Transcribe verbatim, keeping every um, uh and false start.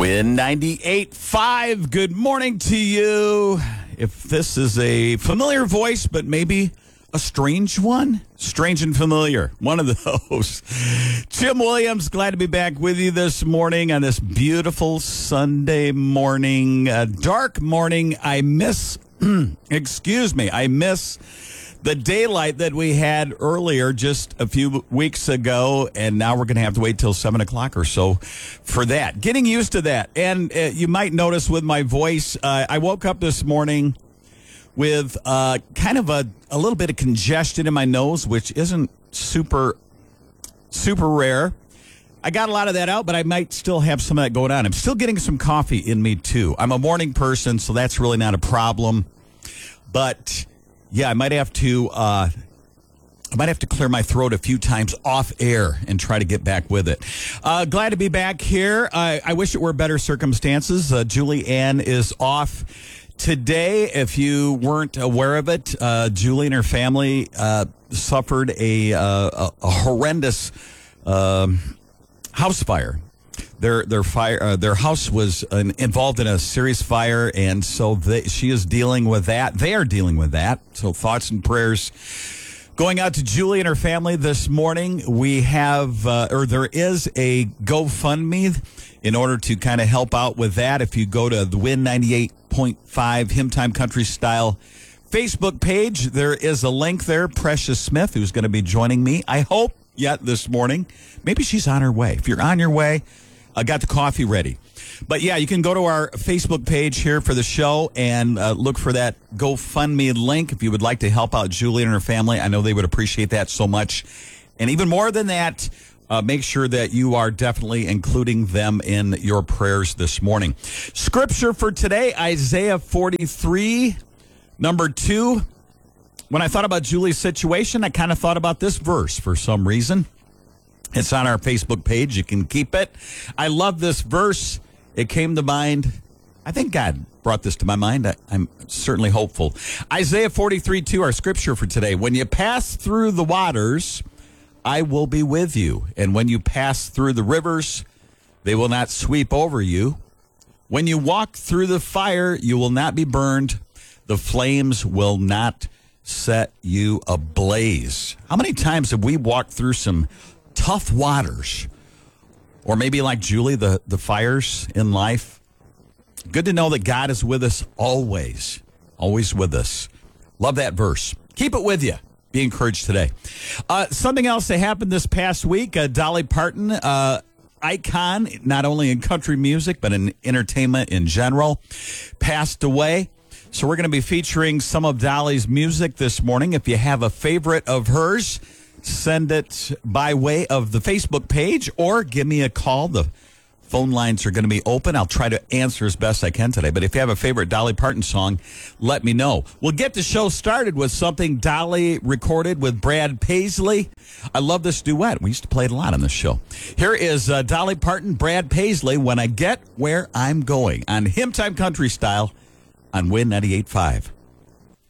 Win ninety-eight point five, good morning to you. If this is a familiar voice, but maybe a strange one, strange and familiar, one of those. Jim Williams, glad to be back with you this morning on this beautiful Sunday morning, uh, dark morning. I miss, excuse me, I miss the daylight that we had earlier just a few weeks ago, and now we're going to have to wait till seven o'clock or so for that. Getting used to that. And uh, you might notice with my voice, uh, I woke up this morning with uh, kind of a, a little bit of congestion in my nose, which isn't super, super rare. I got a lot of that out, but I might still have some of that going on. I'm still getting some coffee in me, too. I'm a morning person, so that's really not a problem. But yeah, I might have to uh, I might have to clear my throat a few times off air and try to get back with it. Uh, glad to be back here. I, I wish it were better circumstances. Uh, Julie Ann is off today. If you weren't aware of it, uh, Julie and her family uh, suffered a, uh, a, a horrendous um, house fire. Their their fire uh, their house was uh, involved in a serious fire, and so they, she is dealing with that. They are dealing with that. So thoughts and prayers going out to Julie and her family this morning. We have, uh, or there is a GoFundMe in order to kind of help out with that. If you go to the Win ninety-eight point five Hymn Time Country Style Facebook page, there is a link there. Precious Smith, who's going to be joining me, I hope, yet this morning. Maybe she's on her way. If you're on your way, I got the coffee ready. But yeah, you can go to our Facebook page here for the show and uh, look for that GoFundMe link if you would like to help out Julie and her family. I know they would appreciate that so much. And even more than that, uh, make sure that you are definitely including them in your prayers this morning. Scripture for today, Isaiah forty-three, number two. When I thought about Julie's situation, I kind of thought about this verse for some reason. It's on our Facebook page. You can keep it. I love this verse. It came to mind. I think God brought this to my mind. I, I'm certainly hopeful. Isaiah forty-three two, our scripture for today. When you pass through the waters, I will be with you. And when you pass through the rivers, they will not sweep over you. When you walk through the fire, you will not be burned. The flames will not set you ablaze. How many times have we walked through some tough waters, or maybe like Julie, the, the fires in life? Good to know that God is with us always, always with us. Love that verse. Keep it with you. Be encouraged today. Uh, something else that happened this past week, uh, Dolly Parton, uh, icon, not only in country music, but in entertainment in general, passed away. So we're going to be featuring some of Dolly's music this morning. If you have a favorite of hers, send it by way of the Facebook page or give me a call. The phone lines are going to be open. I'll try to answer as best I can today. But if you have a favorite Dolly Parton song, let me know. We'll get the show started with something Dolly recorded with Brad Paisley. I love this duet. We used to play it a lot on this show. Here is uh, Dolly Parton, Brad Paisley, When I Get Where I'm Going on Hymn Time Country Style on Win ninety-eight point five.